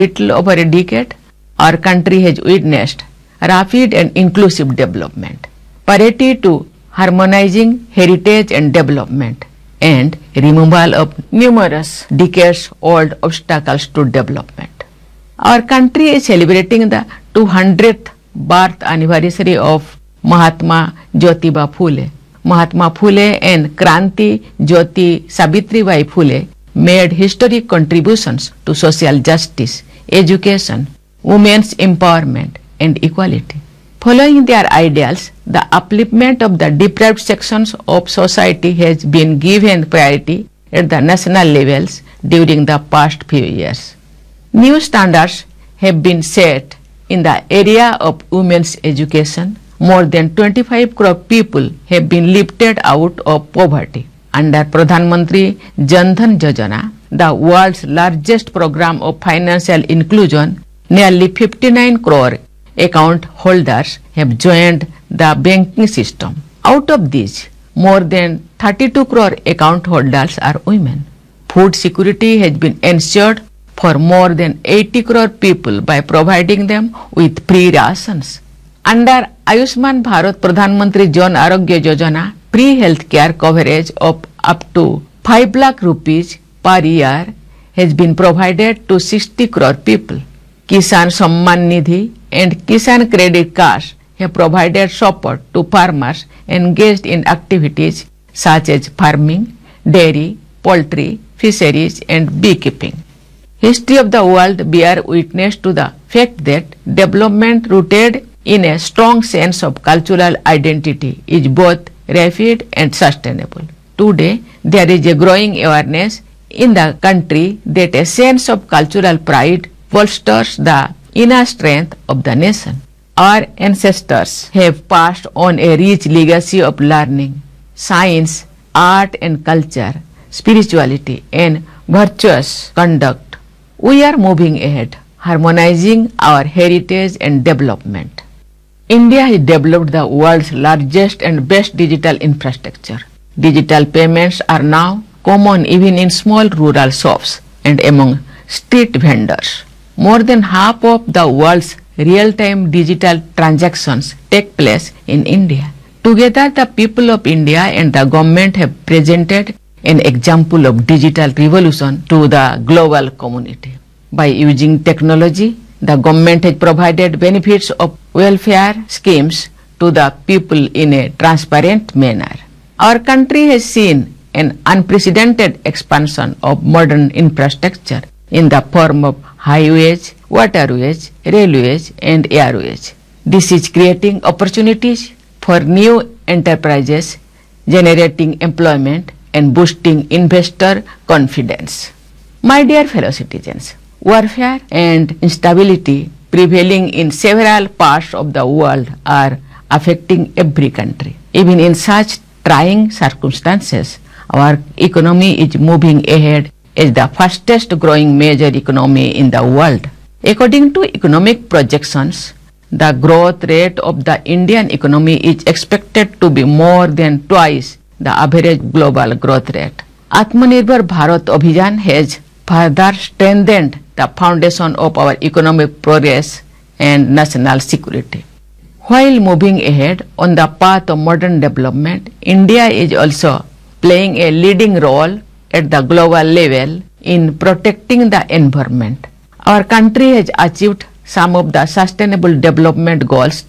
little over a decade, our country has witnessed rapid and inclusive development, priority to harmonizing heritage and development, and removal of numerous decades-old obstacles to development. Our country is celebrating the 200th birth anniversary of Mahatma Jyotiba Phule. Mahatma Phule and Kranti Jyoti Savitribai Phule made historic contributions to social justice, education, women's empowerment, and equality. Following their ideals, the upliftment of the deprived sections of society has been given priority at the national levels during the past few years. New standards have been set in the area of women's education. More than 25 crore people have been lifted out of poverty. Under Pradhan Mantri Jan Dhan Yojana, the world's largest program of financial inclusion, nearly 59 crore account holders have joined the banking system. Out of these, more than 32 crore account holders are women. Food security has been ensured for more than 80 crore people by providing them with free rations. Under Ayushman Bharat Pradhan Mantri Jan Arogya Yojana, free health care coverage of up to 5 lakh rupees per year has been provided to 60 crore people. Kisan Samman Nidhi and Kisan Credit Cards have provided support to farmers engaged in activities such as farming, dairy, poultry, fisheries, and beekeeping. History of the world bear witness to the fact that development rooted in a strong sense of cultural identity is both rapid and sustainable. Today, there is a growing awareness in the country that a sense of cultural pride bolsters the inner strength of the nation. Our ancestors have passed on a rich legacy of learning, science, art and culture, spirituality, and virtuous conduct. We are moving ahead, harmonizing our heritage and development. India has developed the world's largest and best digital infrastructure. Digital payments are now common even in small rural shops and among street vendors. More than half of the world's real-time digital transactions take place in India. Together, the people of India and the government have presented an example of digital revolution to the global community. By using technology, the government has provided benefits of welfare schemes to the people in a transparent manner. Our country has seen an unprecedented expansion of modern infrastructure in the form of highways, waterways, railways, and airways. This is creating opportunities for new enterprises, generating employment, and boosting investor confidence. My dear fellow citizens, warfare and instability prevailing in several parts of the world are affecting every country. Even in such trying circumstances, our economy is moving ahead as the fastest growing major economy in the world. According to economic projections, the growth rate of the Indian economy is expected to be more than twice the average global growth rate. Atmanirbhar Bharat Abhiyan has further strengthened the foundation of our economic progress and national security. While moving ahead on the path of modern development, India is also playing a leading role at the global level in protecting the environment. Our country has achieved some of the Sustainable Development Goals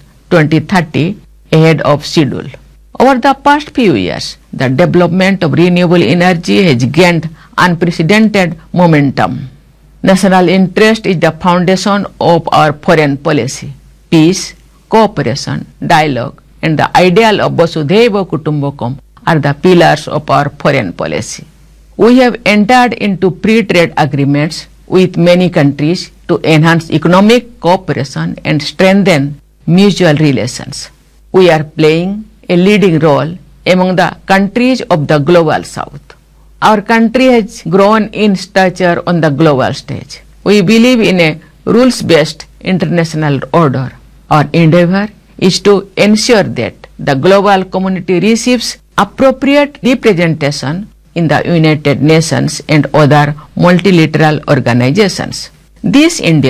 2030 ahead of schedule. Over the past few years, the development of renewable energy has gained unprecedented momentum. National interest is the foundation of our foreign policy. Peace, cooperation, dialogue, and the ideal of Vasudhaiva Kutumbakam are the pillars of our foreign policy. We have entered into free trade agreements with many countries to enhance economic cooperation and strengthen mutual relations. We are playing a leading role among the countries of the global south. Our country has grown in stature on the global stage. We believe in a rules-based international order. Our endeavor is to ensure that the global community receives appropriate representation in the United Nations and other multilateral organizations. This endeavor